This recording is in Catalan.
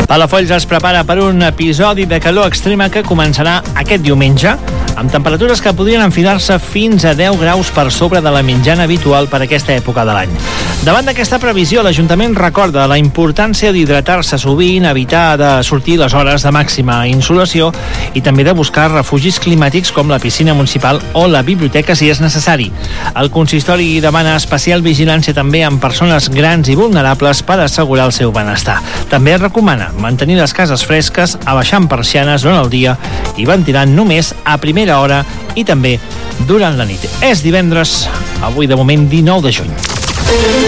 Palafolls es prepara per un episodi de calor extrema que començarà aquest diumenge, amb temperatures que podrien enfilar-se fins a 10 graus per sobre de la mitjana habitual per aquesta època de l'any. Davant d'aquesta previsió, l'Ajuntament recorda la importància d'hidratar-se sovint, evitar de sortir les hores de màxima insolació i també de buscar refugis climàtics com la piscina municipal o la biblioteca si és necessari. El consistori demana especial vigilància també amb persones grans i vulnerables per assegurar el seu benestar. També es recomana mantenir les cases fresques, abaixant persianes durant el dia i ventilant només a primera hora i també durant la nit. És divendres, avui de moment 19 de juny.